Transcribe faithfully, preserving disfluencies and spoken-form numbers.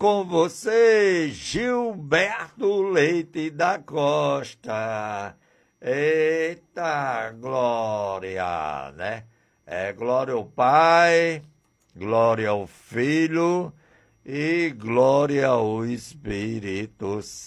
com você, Gilberto Leite da Costa. Eita, glória, né? É glória ao Pai, glória ao Filho e glória ao Espírito Santo.